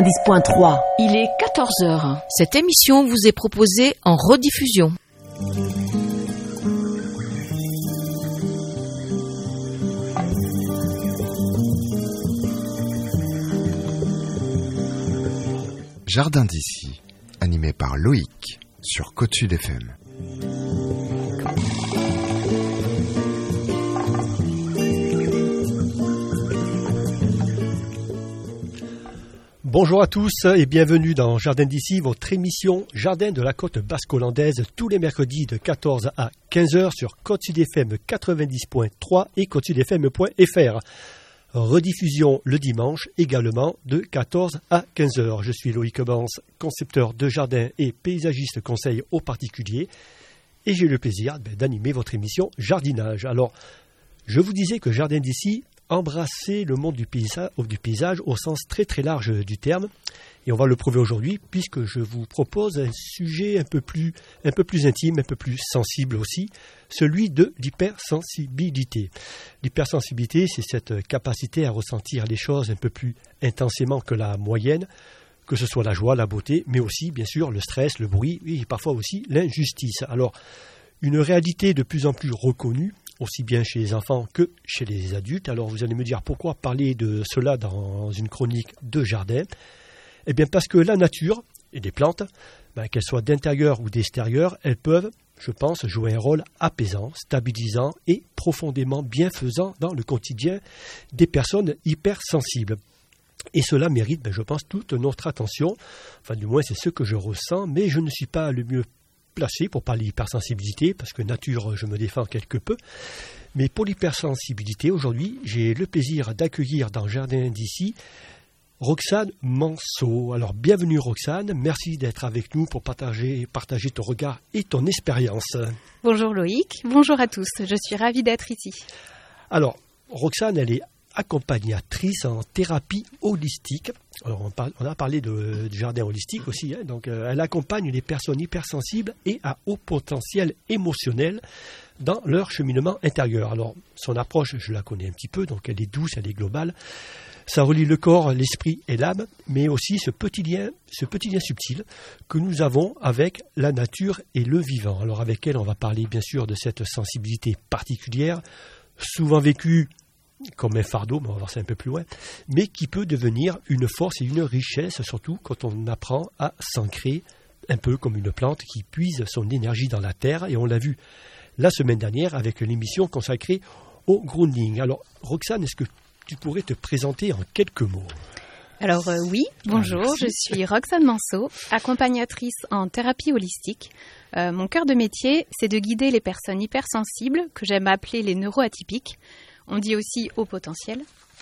10.3. Il est 14h. Cette émission vous est proposée en rediffusion. Jardin d'ici, animé par Loïc sur Côte Sud FM. Bonjour à tous et bienvenue dans Jardin d'ici, votre émission Jardin de la côte basque-hollandaise, tous les mercredis de 14 à 15h sur Côte Sud FM 90.3 et côtesudfm.fr. Rediffusion le dimanche également de 14 à 15h. Je suis Loïc Bance, concepteur de jardin et paysagiste conseil aux particuliers et j'ai le plaisir d'animer votre émission Jardinage. Alors, je vous disais que Jardin d'ici embrasser le monde du paysage au sens très très large du terme. Et on va le prouver aujourd'hui puisque je vous propose un sujet un peu plus intime, un peu plus sensible aussi, celui de l'hypersensibilité. L'hypersensibilité, c'est cette capacité à ressentir les choses un peu plus intensément que la moyenne, que ce soit la joie, la beauté, mais aussi bien sûr le stress, le bruit et parfois aussi l'injustice. Alors, une réalité de plus en plus reconnue, aussi bien chez les enfants que chez les adultes. Alors vous allez me dire pourquoi parler de cela dans une chronique de jardin ? Eh bien parce que la nature et les plantes, qu'elles soient d'intérieur ou d'extérieur, elles peuvent, je pense, jouer un rôle apaisant, stabilisant et profondément bienfaisant dans le quotidien des personnes hypersensibles. Et cela mérite, je pense, toute notre attention. Enfin, du moins, c'est ce que je ressens, mais je ne suis pas le mieux placé pour parler d'hypersensibilité, parce que nature, je me défends quelque peu. Mais pour l'hypersensibilité, aujourd'hui, j'ai le plaisir d'accueillir dans Jardin d'ici Roxane Manceau. Alors, bienvenue Roxane, merci d'être avec nous pour partager ton regard et ton expérience. Bonjour Loïc, bonjour à tous, je suis ravie d'être ici. Alors, Roxane, elle est accompagnatrice en thérapie holistique. Alors on a parlé de jardin holistique aussi, donc elle accompagne les personnes hypersensibles et à haut potentiel émotionnel dans leur cheminement intérieur. Alors son approche, je la connais un petit peu, donc elle est douce, elle est globale. Ça relie le corps, l'esprit et l'âme, mais aussi ce petit lien subtil que nous avons avec la nature et le vivant. Alors avec elle, on va parler bien sûr de cette sensibilité particulière, souvent vécue comme un fardeau, mais on va voir ça un peu plus loin, mais qui peut devenir une force et une richesse, surtout quand on apprend à s'ancrer un peu comme une plante qui puise son énergie dans la terre, et on l'a vu la semaine dernière avec l'émission consacrée au grounding. Alors, Roxane, est-ce que tu pourrais te présenter en quelques mots ? Alors oui, bonjour, je suis Roxane Manceau, accompagnatrice en thérapie holistique. Mon cœur de métier, c'est de guider les personnes hypersensibles, que j'aime appeler les neuroatypiques. On dit aussi haut potentiel.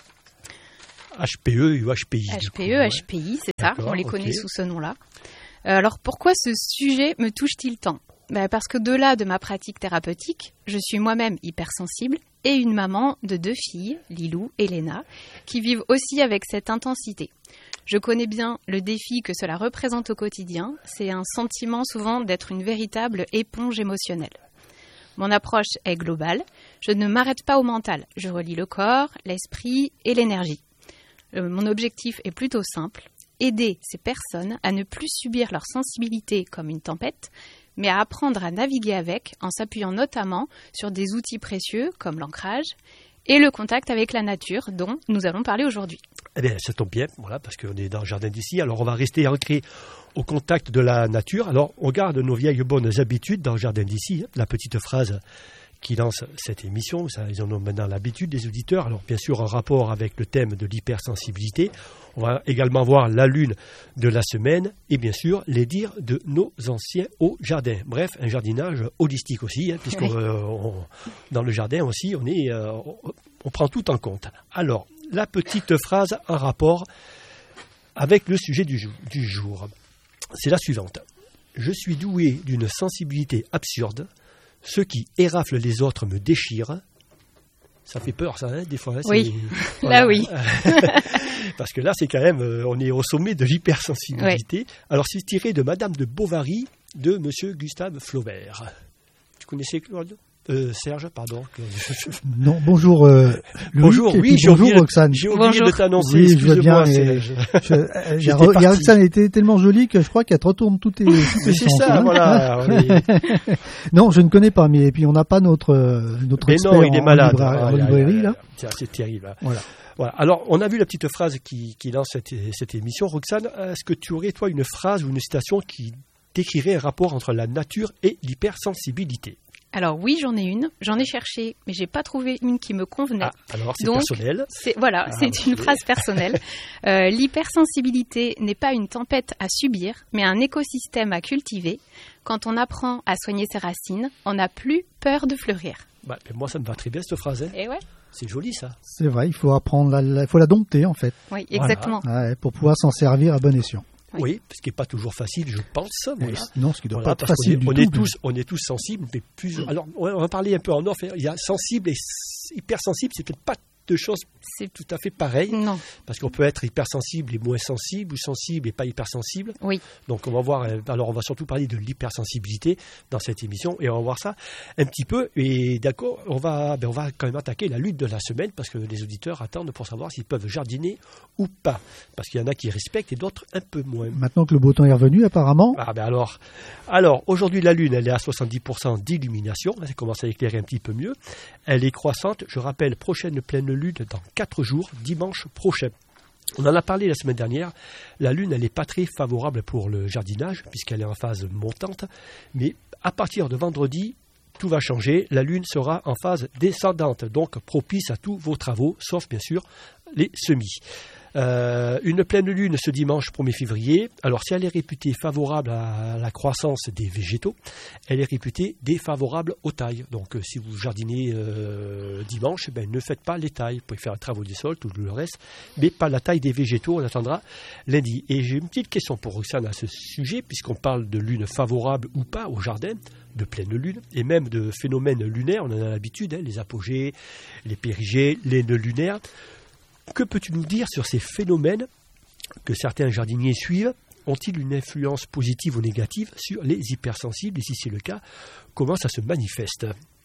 HPE ou HPI. HPE, HPI, c'est ça, on les connaît sous ce nom-là. Alors pourquoi ce sujet me touche-t-il tant ? Parce qu'au-delà de ma pratique thérapeutique, je suis moi-même hypersensible et une maman de 2 filles, Lilou et Léna, qui vivent aussi avec cette intensité. Je connais bien le défi que cela représente au quotidien. C'est un sentiment souvent d'être une véritable éponge émotionnelle. Mon approche est globale. Je ne m'arrête pas au mental. Je relie le corps, l'esprit et l'énergie. Mon objectif est plutôt simple. Aider ces personnes à ne plus subir leur sensibilité comme une tempête, mais à apprendre à naviguer avec en s'appuyant notamment sur des outils précieux comme l'ancrage et le contact avec la nature dont nous allons parler aujourd'hui. Eh bien, ça tombe bien, parce qu'on est dans le jardin d'ici. Alors, on va rester ancré au contact de la nature. Alors, on garde nos vieilles bonnes habitudes dans le jardin d'ici. La petite phrase qui lance cette émission, ça, ils en ont maintenant l'habitude, les auditeurs. Alors, bien sûr, en rapport avec le thème de l'hypersensibilité. On va également voir la lune de la semaine et bien sûr les dires de nos anciens au jardin. Bref, un jardinage holistique aussi, puisque dans le jardin aussi, on prend tout en compte. Alors, la petite phrase en rapport avec le sujet du jour, c'est la suivante. Je suis doué d'une sensibilité absurde. Ce qui érafle les autres me déchire. Ça fait peur, ça, des fois. Oui, là oui. Parce que là, c'est quand même, on est au sommet de l'hypersensibilité. Oui. Alors, c'est tiré de Madame de Bovary, de Monsieur Gustave Flaubert. Tu connaissais Claudio ? Serge, pardon. Non, bonjour. Bonjour, oui, bonjour Roxane. J'ai oublié de t'annoncer. Oui, je vois bien. Serge. Roxane était tellement jolie que je crois qu'elle te retourne toutes les c'est chansons, ça, hein. voilà. Non, je ne connais pas, mais et puis on n'a pas notre mais expert non, il est malade. en librairie là. Tiens, c'est terrible. Voilà. Voilà. Alors, on a vu la petite phrase qui lance cette émission. Roxane, est-ce que tu aurais, toi, une phrase ou une citation qui décrirait un rapport entre la nature et l'hypersensibilité? Alors oui, j'en ai une. J'en ai cherché, mais j'ai pas trouvé une qui me convenait. Alors c'est donc, personnel. C'est une phrase personnelle. L'hypersensibilité n'est pas une tempête à subir, mais un écosystème à cultiver. Quand on apprend à soigner ses racines, on n'a plus peur de fleurir. Mais moi, ça me va très bien cette phrase. Hein. Et ouais. C'est joli ça. C'est vrai, il faut apprendre, il faut la dompter en fait. Oui, exactement. Voilà. Ouais, pour pouvoir s'en servir à bon escient. Oui, ce qui n'est pas toujours facile, je pense. Voilà. Non, ce qui ne doit pas être facile on est tous sensibles, mais plus. Alors, on va parler un peu en off. Il y a sensible et hypersensible, c'est peut-être pas deux choses tout à fait pareilles. Non. Parce qu'on peut être hypersensible et moins sensible, ou sensible et pas hypersensible. Oui. Donc on va voir. Alors on va surtout parler de l'hypersensibilité dans cette émission et on va voir ça un petit peu. Et d'accord, on va quand même attaquer la lutte de la semaine parce que les auditeurs attendent pour savoir s'ils peuvent jardiner ou pas. Parce qu'il y en a qui respectent et d'autres un peu moins. Maintenant que le beau temps est revenu, apparemment. Alors aujourd'hui la Lune, elle est à 70% d'illumination. Elle commence à éclairer un petit peu mieux. Elle est croissante. Je rappelle, prochaine pleine lune dans 4 jours, dimanche prochain. On en a parlé la semaine dernière. La Lune, elle n'est pas très favorable pour le jardinage, puisqu'elle est en phase montante. Mais à partir de vendredi, tout va changer. La Lune sera en phase descendante, donc propice à tous vos travaux, sauf bien sûr les semis. Une pleine lune ce dimanche 1er février. Alors si elle est réputée favorable à la croissance des végétaux, elle est réputée défavorable aux tailles. Donc si vous jardinez dimanche, ne faites pas les tailles. Vous pouvez faire les travaux du sol, tout le reste, mais pas la taille des végétaux. On attendra lundi. Et j'ai une petite question pour Roxane à ce sujet, puisqu'on parle de lune favorable ou pas au jardin, de pleine lune, et même de phénomènes lunaires. On en a l'habitude, les apogées, les périgées, les nœuds lunaires. Que peux-tu nous dire sur ces phénomènes que certains jardiniers suivent? Ont-ils une influence positive ou négative sur les hypersensibles? Et si c'est le cas, comment ça se manifeste?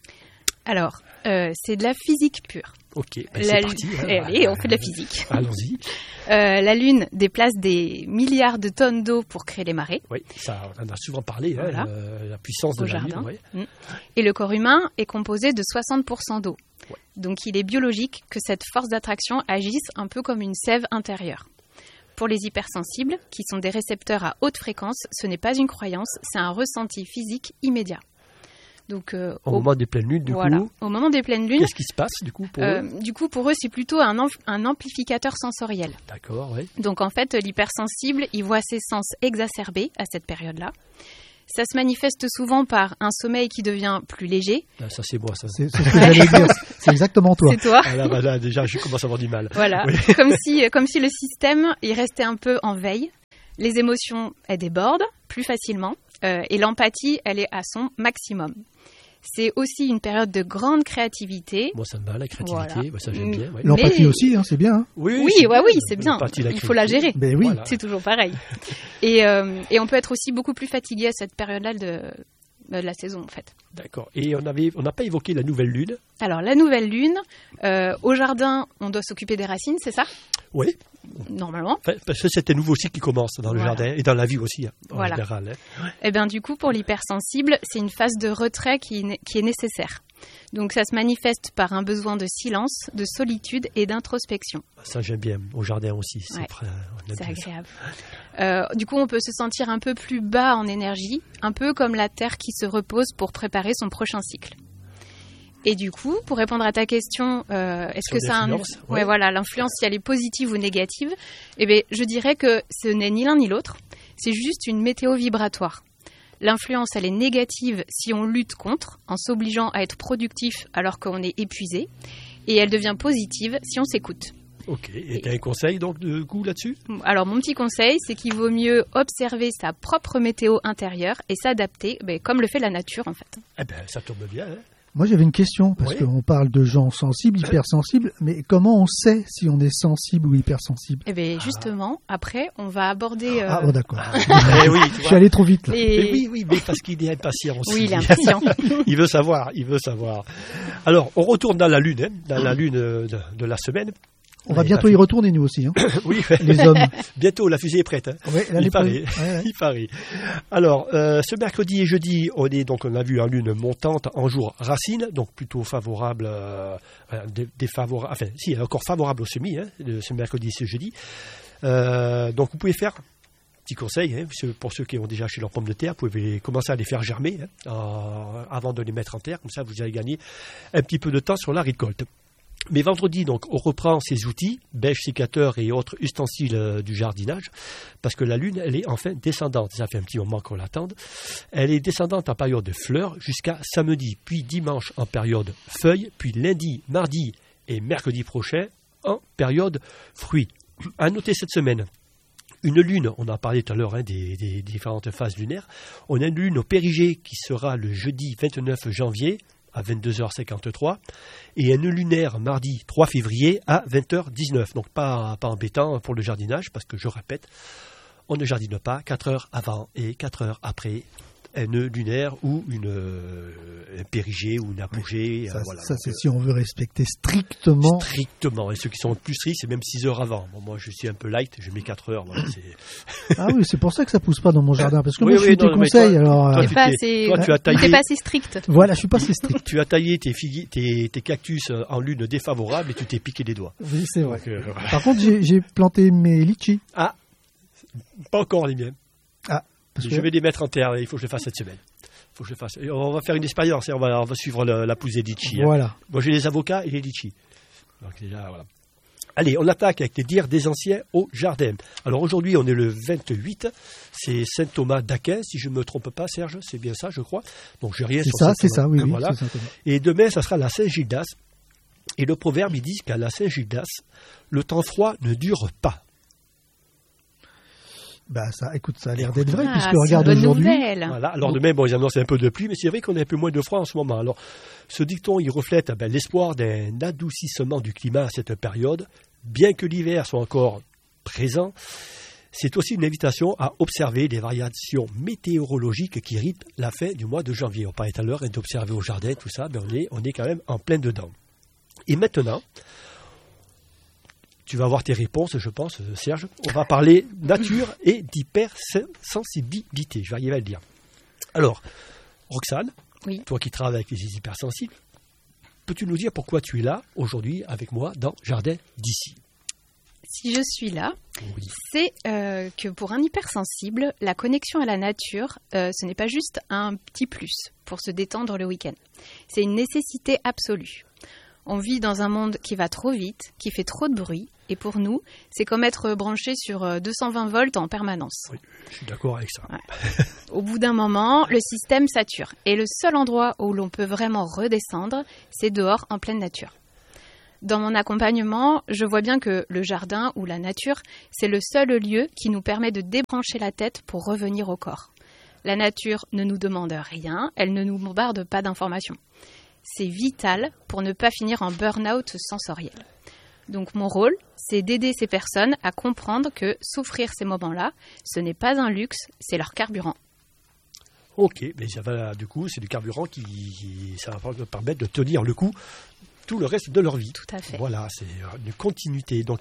Alors, c'est de la physique pure. Ok, c'est parti. Allez, on fait de la physique. Allons-y. La Lune déplace des milliards de tonnes d'eau pour créer les marées. Oui, ça, on en a souvent parlé, voilà. La puissance de la jardin. Lune. Ouais. Et le corps humain est composé de 60% d'eau. Ouais. Donc il est biologique que cette force d'attraction agisse un peu comme une sève intérieure. Pour les hypersensibles, qui sont des récepteurs à haute fréquence, ce n'est pas une croyance, c'est un ressenti physique immédiat. Donc, au moment des pleines lunes, au moment des pleines lunes, qu'est-ce qui se passe du coup pour eux? Du coup, pour eux, c'est plutôt un amplificateur sensoriel. D'accord, oui. Donc en fait, l'hypersensible, il voit ses sens exacerbés à cette période-là. Ça se manifeste souvent par un sommeil qui devient plus léger. Ça, c'est moi, ça. C'est ce que j'allais dire. C'est exactement toi. C'est toi. Là, déjà, je commence à avoir du mal. Voilà. Oui. Comme si le système, il restait un peu en veille. Les émotions, elles débordent plus facilement. Et l'empathie, elle est à son maximum. C'est aussi une période de grande créativité. Moi, ça me va, la créativité. Voilà. Ça, j'aime bien. Ouais. L'empathie aussi, c'est bien. Hein. Oui, c'est bien. Il faut la gérer. Ben oui. Voilà. C'est toujours pareil. Et on peut être aussi beaucoup plus fatigué à cette période-là de la saison, en fait. D'accord. Et on n'a pas évoqué la nouvelle lune. Alors, la nouvelle lune, au jardin, on doit s'occuper des racines, c'est ça? Oui. Normalement. Parce que c'est un nouveau cycle qui commence dans le jardin et dans la vie aussi, en général. Hein. Et bien, du coup, pour l'hypersensible, c'est une phase de retrait qui est nécessaire. Donc, ça se manifeste par un besoin de silence, de solitude et d'introspection. Ça, j'aime bien. Au jardin aussi. C'est agréable. Du coup, on peut se sentir un peu plus bas en énergie, un peu comme la terre qui se repose pour préparer son prochain cycle. Et du coup, pour répondre à ta question, est-ce que ça a l'influence, si elle est positive ou négative? Eh bien, je dirais que ce n'est ni l'un ni l'autre. C'est juste une météo vibratoire. L'influence, elle est négative si on lutte contre, en s'obligeant à être productif alors qu'on est épuisé. Et elle devient positive si on s'écoute. Ok. Et tu as un conseil donc de coup là-dessus? Alors, mon petit conseil, c'est qu'il vaut mieux observer sa propre météo intérieure et s'adapter, comme le fait la nature en fait. Eh bien, ça tombe bien, hein. Moi, j'avais une question, parce qu'on parle de gens sensibles, hypersensibles, mais comment on sait si on est sensible ou hypersensible? Eh bien, justement, après, on va aborder... Ah, bon, d'accord. Oui, je suis allé trop vite, là. Mais oui, mais parce qu'il est impatient aussi. Oui, il est impatient. Il veut savoir. Alors, on retourne dans la Lune, dans la Lune de la semaine. On va bientôt y retourner, nous aussi. Hein. Oui, les hommes. Bientôt, la fusée est prête. Hein. Ouais, il paraît. Alors, ce mercredi et jeudi, on a vu une lune montante en jour racine, donc plutôt favorable, encore favorable au semis, ce mercredi et ce jeudi. Donc, vous pouvez faire, petit conseil, pour ceux qui ont déjà acheté leurs pommes de terre, vous pouvez commencer à les faire germer avant de les mettre en terre, comme ça vous allez gagner un petit peu de temps sur la récolte. Mais vendredi, donc, on reprend ces outils, bêches, sécateurs et autres ustensiles du jardinage, parce que la Lune, elle est enfin descendante. Ça fait un petit moment qu'on l'attend. Elle est descendante en période de fleurs jusqu'à samedi, puis dimanche en période feuilles, puis lundi, mardi et mercredi prochain en période fruits. À noter cette semaine, une lune, on en parlait tout à l'heure des différentes phases lunaires, on a une lune au périgée qui sera le jeudi 29 janvier, à 22h53, et un lunaire mardi 3 février à 20h19. Donc pas embêtant pour le jardinage, parce que je répète, on ne jardine pas 4 heures avant et 4 heures après un nœud lunaire ou un périgée ou une apogée. Ça, c'est si on veut respecter strictement. Strictement. Et ceux qui sont plus stricts, c'est même 6 heures avant. Bon, moi, je suis un peu light, je mets 4 heures. Voilà, ah oui, c'est pour ça que ça pousse pas dans mon jardin. Parce que moi, je suis tes conseils. Tu n'es pas assez strict. Voilà, je suis pas assez strict. Tu as taillé tes cactus en lune défavorable et tu t'es piqué les doigts. Oui, c'est vrai. Donc, par contre, j'ai planté mes litchis. Ah, pas encore les miens. Ah. Je vais les mettre en terre, il faut que je le fasse cette semaine. Et on va faire une expérience, on va suivre la pousse des litchis. Voilà. Moi j'ai les avocats et les litchis. Donc déjà, voilà. Allez, on attaque avec les dires des anciens au jardin. Alors aujourd'hui on est le 28, c'est Saint Thomas d'Aquin, si je ne me trompe pas Serge, c'est bien ça je crois. Donc j'ai rien sur Saint Thomas. C'est ça, oui. Voilà. C'est ça, et demain ça sera la Saint-Gildas. Et le proverbe il dit qu'à la Saint-Gildas, le temps froid ne dure pas. Bah ça a l'air d'être vrai, puisque regarde aujourd'hui. Voilà. Alors demain, ils annoncent un peu de pluie, mais c'est vrai qu'on a un peu moins de froid en ce moment. Alors, ce dicton, il reflète l'espoir d'un adoucissement du climat à cette période, bien que l'hiver soit encore présent. C'est aussi une invitation à observer les variations météorologiques qui rythment la fin du mois de janvier. On parlait tout à l'heure d'observer au jardin, tout ça, mais on est quand même en plein dedans. Et maintenant, tu vas avoir tes réponses, je pense, Serge. On va parler nature et d'hypersensibilité. Je vais arriver à le dire. Alors, Roxane, toi qui travailles avec les hypersensibles, peux-tu nous dire pourquoi tu es là aujourd'hui avec moi dans Jardin d'ici ? Si je suis là, c'est que pour un hypersensible, la connexion à la nature, ce n'est pas juste un petit plus pour se détendre le week-end. C'est une nécessité absolue. On vit dans un monde qui va trop vite, qui fait trop de bruit, et pour nous, c'est comme être branché sur 220 volts en permanence. Oui, je suis d'accord avec ça. Ouais. Au bout d'un moment, le système sature, et le seul endroit où l'on peut vraiment redescendre, c'est dehors, en pleine nature. Dans mon accompagnement, je vois bien que le jardin ou la nature, c'est le seul lieu qui nous permet de débrancher la tête pour revenir au corps. La nature ne nous demande rien, elle ne nous bombarde pas d'informations. C'est vital pour ne pas finir en burn-out sensoriel. Donc mon rôle, c'est d'aider ces personnes à comprendre que s'offrir ces moments-là, ce n'est pas un luxe, c'est leur carburant. Ok, mais ça va, du coup, c'est du carburant ça va permettre de tenir le coup tout le reste de leur vie. Tout à fait. Voilà, c'est une continuité. Donc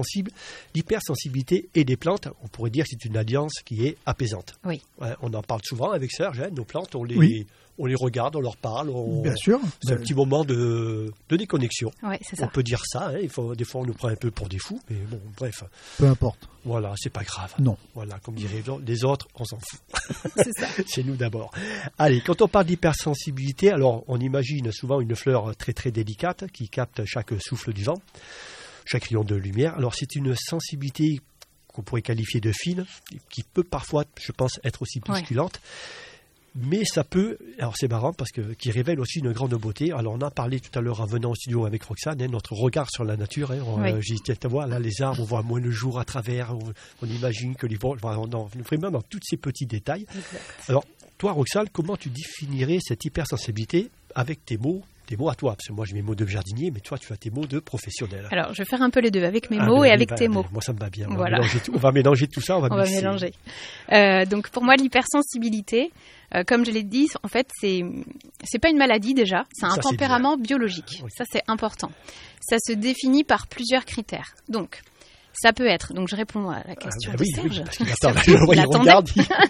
l'hypersensibilité et des plantes, on pourrait dire que c'est une alliance qui est apaisante. Oui. On en parle souvent avec Serge, nos plantes, on les regarde, on leur parle. Bien sûr. C'est un petit moment de déconnexion. Oui, c'est ça. On peut dire ça. Des fois, on nous prend un peu pour des fous. Mais bon, bref. Peu importe. Voilà, c'est pas grave. Non. Voilà, comme diraient les autres, on s'en fout. C'est ça. C'est nous d'abord. Allez, quand on parle d'hypersensibilité, alors on imagine souvent une fleur très très délicate qui capte chaque souffle du vent, chaque rayon de lumière. Alors c'est une sensibilité qu'on pourrait qualifier de fine, qui peut parfois, je pense, être aussi bousculante. Mais ça peut, alors c'est marrant parce que qui révèle aussi une grande beauté. Alors on a parlé tout à l'heure en venant au studio avec Roxane, notre regard sur la nature. J'ai dit, tu vois, là les arbres, on voit moins le jour à travers, on imagine que les vents, vraiment dans tous ces petits détails. Exact. Alors toi Roxane, comment tu définirais cette hypersensibilité avec tes mots à toi, parce que moi j'ai mes mots de jardinier, mais toi tu as tes mots de professionnel. Alors je vais faire un peu les deux, avec mes mots et avec tes mots. Moi ça me va bien. Voilà. On va mélanger tout ça, on va mélanger. Donc pour moi l'hypersensibilité, comme je l'ai dit, en fait c'est pas une maladie déjà, c'est un tempérament biologique. Oui. Ça c'est important. Ça se définit par plusieurs critères. Donc ça peut être, donc je réponds à la question de Serge. Il regarde.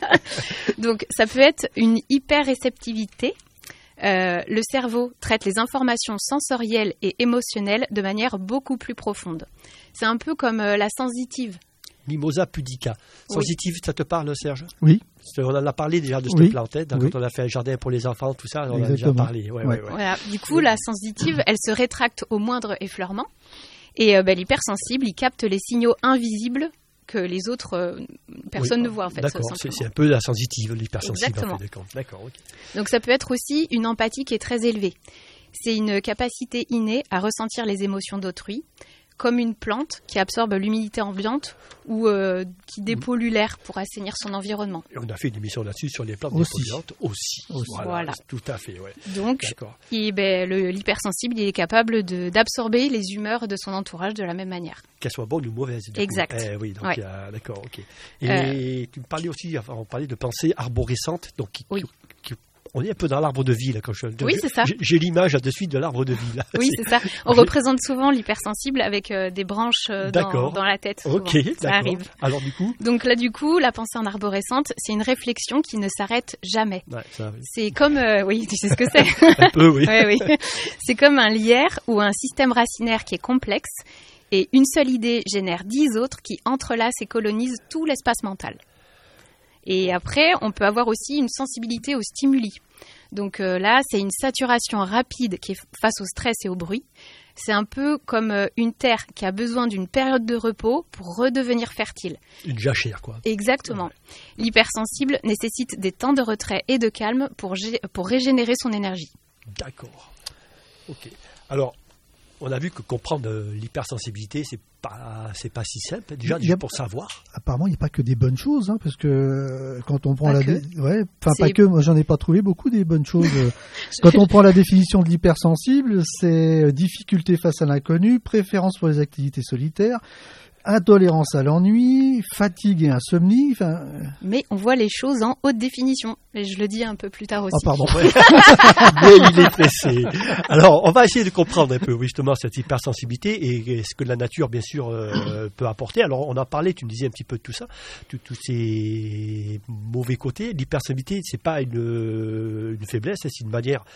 Donc ça peut être une hyperréceptivité. Le cerveau traite les informations sensorielles et émotionnelles de manière beaucoup plus profonde. C'est un peu comme la sensitive. Mimosa pudica. Sensitive, ça te parle, Serge? Oui. On en a parlé déjà de cette plante, quand on a fait un jardin pour les enfants, tout ça, on en a déjà parlé. Ouais. Voilà. Du coup, la sensitive, elle se rétracte au moindre effleurement. Et l'hypersensible, il capte les signaux invisibles que les autres personnes ne voient en fait. D'accord, c'est un peu la sensitive, l'hypersensible. Exactement. En fait, d'accord, ok. Donc ça peut être aussi une empathie qui est très élevée. C'est une capacité innée à ressentir les émotions d'autrui, comme une plante qui absorbe l'humidité ambiante ou qui dépollue l'air pour assainir son environnement. Et on a fait une émission là-dessus sur les plantes dépolluantes aussi. Voilà. Tout à fait, ouais. Donc, l'hypersensible, il est capable d'absorber les humeurs de son entourage de la même manière. Qu'elles soient bonnes ou mauvaises. Exact. Oui, donc d'accord, ok. Et tu me parlais aussi, on parlait de pensée arborescente, donc on est un peu dans l'arbre de vie, là, Oui, c'est ça. J'ai l'image de suite de l'arbre de vie, là. Oui, c'est ça. On représente souvent l'hypersensible avec des branches dans la tête. Souvent. Ok, ça arrive. Alors, du coup. Donc là, la pensée en arborescente, c'est une réflexion qui ne s'arrête jamais. Ouais, ça arrive. C'est comme, oui, tu sais ce que c'est. Un peu, oui. Oui. C'est comme un lierre ou un système racinaire qui est complexe et une seule idée génère 10 autres qui entrelacent et colonisent tout l'espace mental. Et après, on peut avoir aussi une sensibilité aux stimuli. Donc là, c'est une saturation rapide qui est face au stress et au bruit. C'est un peu comme une terre qui a besoin d'une période de repos pour redevenir fertile. Une jachère, quoi. Exactement. L'hypersensible nécessite des temps de retrait et de calme pour régénérer son énergie. D'accord. Ok. Alors, on a vu que comprendre l'hypersensibilité, c'est pas si simple. Déjà pour savoir. Apparemment, il n'y a pas que des bonnes choses, parce que quand on prend pas que. Moi, j'en ai pas trouvé beaucoup des bonnes choses. Quand on prend la définition de l'hypersensible, c'est difficulté face à l'inconnu, préférence pour les activités solitaires, intolérance à l'ennui, fatigue et insomnie. Mais on voit les choses en haute définition. Et je le dis un peu plus tard aussi. Ah, pardon. Mais il est pressé. Alors, on va essayer de comprendre un peu justement cette hypersensibilité et ce que la nature, bien sûr, peut apporter. Alors, on a parlé, tu me disais un petit peu de tout ça, tous ces mauvais côtés. L'hypersensibilité, c'est pas une faiblesse, c'est une manière.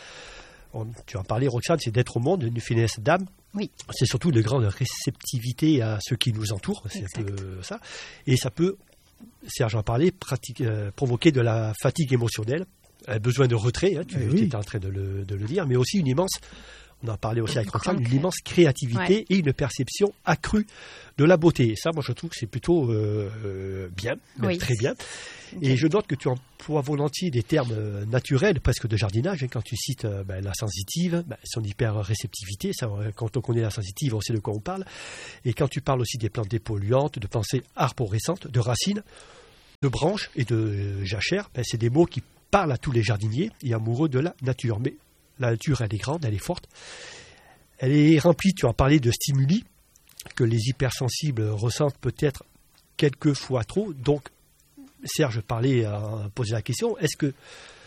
Tu en parlais, Roxane, c'est d'être au monde, une finesse d'âme. Oui. C'est surtout une grande réceptivité à ceux qui nous entourent. C'est un peu ça. Et ça peut, Serge en parlait, provoquer de la fatigue émotionnelle, un besoin de retrait, tu étais en train de le dire, mais aussi une immense, on en parlait aussi avec Roxane, une immense créativité et une perception accrue de la beauté. Et ça, moi, je trouve que c'est plutôt bien, très bien. Et je note que tu emploies volontiers des termes naturels, presque de jardinage, quand tu cites la sensitive, son hyper-réceptivité. Ça, quand on connaît la sensitive, on sait de quoi on parle. Et quand tu parles aussi des plantes dépolluantes, de pensées arborescentes, de racines, de branches et de jachères, c'est des mots qui parlent à tous les jardiniers et amoureux de la nature. Mais la nature, elle est grande, elle est forte. Elle est remplie, tu en parlais, de stimuli que les hypersensibles ressentent peut-être quelques fois trop. Donc, Serge posait la question, est-ce que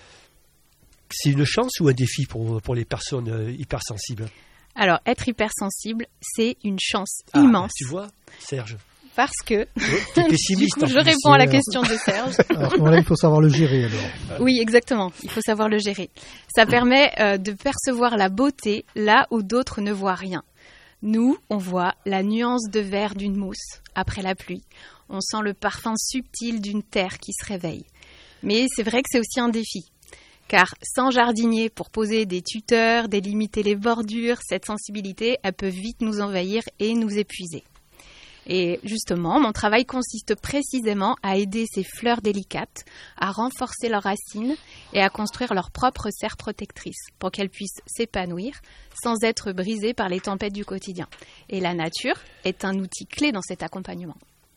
c'est une chance ou un défi pour les personnes hypersensibles? Alors, être hypersensible, c'est une chance immense. Tu vois, Serge. Parce que, t'es pessimiste, du coup, je réponds à la question de Serge. Alors, là, il faut savoir le gérer, alors. Oui, exactement. Il faut savoir le gérer. Ça permet de percevoir la beauté là où d'autres ne voient rien. Nous, on voit la nuance de vert d'une mousse après la pluie. On sent le parfum subtil d'une terre qui se réveille. Mais c'est vrai que c'est aussi un défi. Car sans jardinier pour poser des tuteurs, délimiter les bordures, cette sensibilité, elle peut vite nous envahir et nous épuiser. Et justement, mon travail consiste précisément à aider ces fleurs délicates à renforcer leurs racines et à construire leur propre serre protectrice pour qu'elles puissent s'épanouir sans être brisées par les tempêtes du quotidien. Et la nature est un outil clé dans cet accompagnement.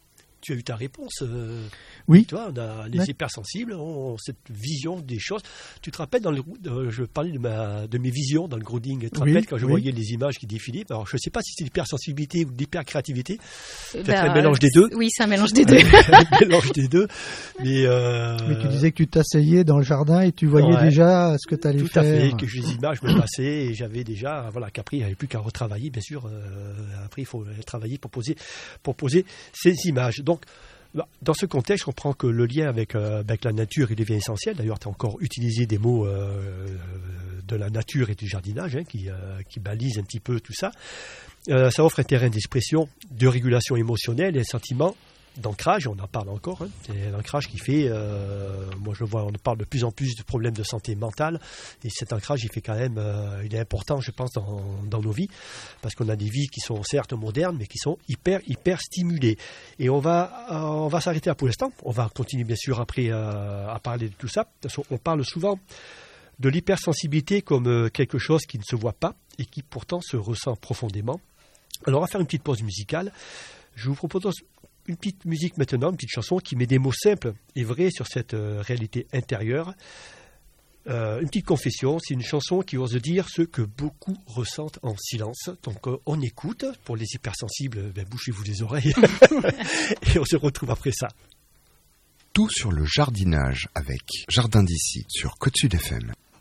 tu as eu ta réponse. Oui. Toi, on a les hypersensibles ont cette vision des choses. Tu te rappelles, je parlais de mes visions dans le grounding. Tu te rappelles quand je voyais les images qui défilaient. Alors, je ne sais pas si c'est l'hypersensibilité ou l'hypercréativité. Peut-être un mélange des deux. Oui, c'est un mélange des deux. Un mélange des deux. Mais tu disais que tu t'asseyais dans le jardin et tu voyais déjà ce que tu allais faire. Tout à fait, que les images me passaient et j'avais déjà, qu'après, il n'y avait plus qu'à retravailler, bien sûr. Après, il faut travailler pour poser ces images. Donc, dans ce contexte, je comprends que le lien avec la nature, il devient essentiel. D'ailleurs, tu as encore utilisé des mots de la nature et du jardinage qui balisent un petit peu tout ça. Ça offre un terrain d'expression, de régulation émotionnelle et un sentiment d'ancrage, on en parle encore, c'est l'ancrage qui fait, moi je le vois, on parle de plus en plus de problèmes de santé mentale, et cet ancrage il fait quand même, il est important je pense dans nos vies, parce qu'on a des vies qui sont certes modernes, mais qui sont hyper stimulées, et on va s'arrêter là pour l'instant, on va continuer bien sûr après à parler de tout ça, parce qu'on parle souvent de l'hypersensibilité comme quelque chose qui ne se voit pas, et qui pourtant se ressent profondément. Alors on va faire une petite pause musicale, je vous propose une petite musique maintenant, une petite chanson qui met des mots simples et vrais sur cette réalité intérieure. Une petite confession, c'est une chanson qui ose dire ce que beaucoup ressentent en silence. Donc on écoute, pour les hypersensibles, bouchez-vous les oreilles et on se retrouve après ça. Tout sur le jardinage avec Jardin d'ici sur Côte Sud FM.